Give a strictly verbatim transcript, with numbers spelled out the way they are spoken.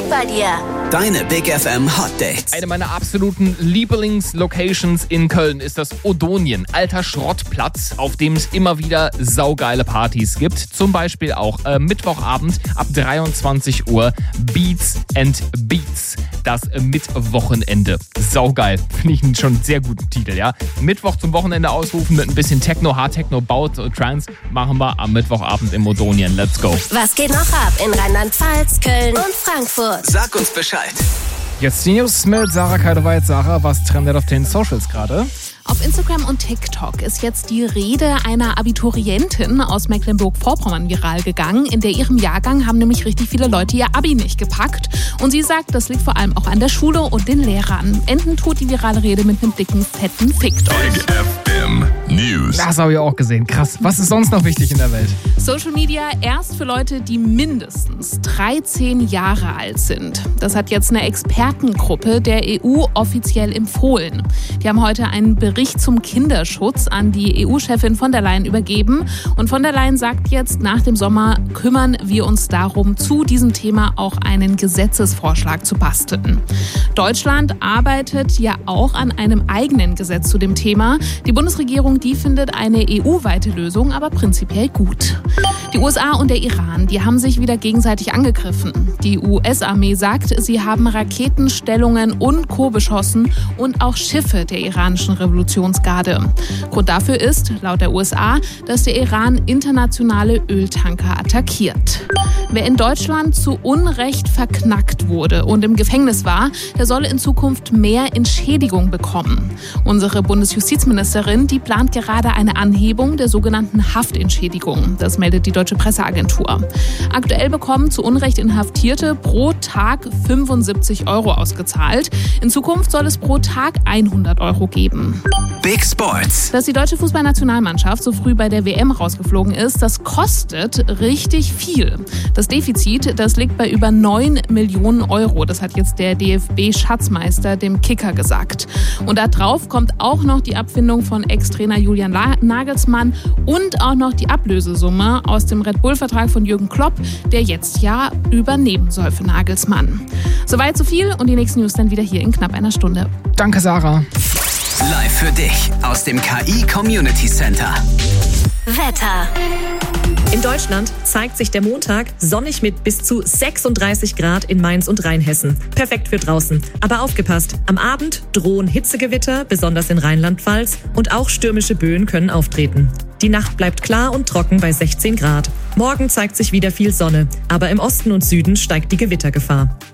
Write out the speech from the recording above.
bei dir. Deine Big F M Hot Dates. Eine meiner absoluten Lieblingslocations in Köln ist das Odonien, alter Schrottplatz, auf dem es immer wieder saugeile Partys gibt. Zum Beispiel auch äh, Mittwochabend ab dreiundzwanzig Uhr Beats and Beats. Das Mittwochenende. Saugeil. Finde ich einen schon sehr guten Titel, ja. Mittwoch zum Wochenende ausrufen mit ein bisschen Techno, Hard-Techno, Baut, Trance machen wir am Mittwochabend im Odonien. Let's go. Was geht noch ab in Rheinland-Pfalz, Köln und Frankfurt? Sag uns Bescheid. Jetzt die News mit Sarah Keideweit. Sarah, was trendet auf den Socials gerade? Auf Instagram und TikTok ist jetzt die Rede einer Abiturientin aus Mecklenburg-Vorpommern viral gegangen. In der ihrem Jahrgang haben nämlich richtig viele Leute ihr Abi nicht gepackt. Und sie sagt, das liegt vor allem auch an der Schule und den Lehrern. Enden tut die virale Rede mit einem dicken, fetten Fickt euch. Big F M News. Das habe ich auch gesehen. Krass. Was ist sonst noch wichtig in der Welt? Social Media erst für Leute, die mindestens dreizehn Jahre alt sind. Das hat jetzt eine Expertengruppe der E U offiziell empfohlen. Die haben heute einen Bericht zum Kinderschutz an die E U-Chefin von der Leyen übergeben. Und von der Leyen sagt jetzt, nach dem Sommer kümmern wir uns darum, zu diesem Thema auch einen Gesetzesvorschlag zu basteln. Deutschland arbeitet ja auch an einem eigenen Gesetz zu dem Thema. Die Bundesregierung, die findet eine E U-weite Lösung aber prinzipiell gut. Die U S A und der Iran, die haben sich wieder gegenseitig angegriffen. Die U S-Armee sagt, sie haben Raketenstellungen und Co. beschossen und auch Schiffe der iranischen Revolutionsgarde. Grund dafür ist, laut der U S A, dass der Iran internationale Öltanker attackiert. Wer in Deutschland zu Unrecht verknackt wurde und im Gefängnis war, der soll in Zukunft mehr Entschädigung bekommen. Unsere Bundesjustizministerin, die plant gerade eine Anhebung der sogenannten Haftentschädigung. Das meldet die Deutsche Presseagentur. Aktuell bekommen zu Unrecht Inhaftierte pro Tag fünfundsiebzig Euro ausgezahlt. In Zukunft soll es pro Tag hundert Euro geben. Big Sports. Dass die deutsche Fußballnationalmannschaft so früh bei der W M rausgeflogen ist, das kostet richtig viel. Das Defizit, das liegt bei über neun Millionen Euro. Das hat jetzt der D F B-Schatzmeister dem Kicker gesagt. Und da drauf kommt auch noch die Abfindung von Ex-Trainer Julian Nagelsmann und auch noch die Ablösesumme aus dem Red Bull-Vertrag von Jürgen Klopp, der jetzt ja übernehmen soll für Nagelsmann. Soweit so viel und die nächsten News dann wieder hier in knapp einer Stunde. Danke, Sarah. Live für dich aus dem K I Community Center. Wetter. In Deutschland zeigt sich der Montag sonnig mit bis zu sechsunddreißig Grad in Mainz und Rheinhessen. Perfekt für draußen. Aber aufgepasst, am Abend drohen Hitzegewitter, besonders in Rheinland-Pfalz, und auch stürmische Böen können auftreten. Die Nacht bleibt klar und trocken bei sechzehn Grad. Morgen zeigt sich wieder viel Sonne, aber im Osten und Süden steigt die Gewittergefahr.